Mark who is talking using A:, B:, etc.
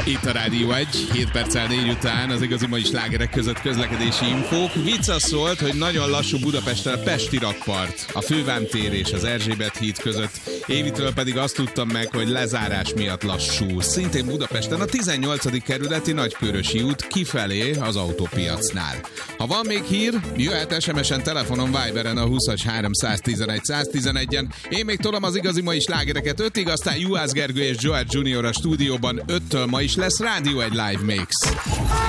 A: Itt a Rádió 1, 7 perccel 4 után az igazi mai slágerek között közlekedési infók. Vicc az szólt, hogy nagyon lassú Budapesten a Pesti rakpart, a Fővám tér és az Erzsébet híd között. Évitől pedig azt tudtam meg, hogy lezárás miatt lassú. Szintén Budapesten a 18. kerületi Nagykörösi út kifelé az autópiacnál. Ha van még hír, jöhet SMS-en, telefonon, Viberen a 20-311-111-en. Én még tolom az igazi mai slágereket 5-ig, aztán Juhász Gergő és Joel Junior a stúdióban. 5-től ma is lesz Rádió 1 Live Mix.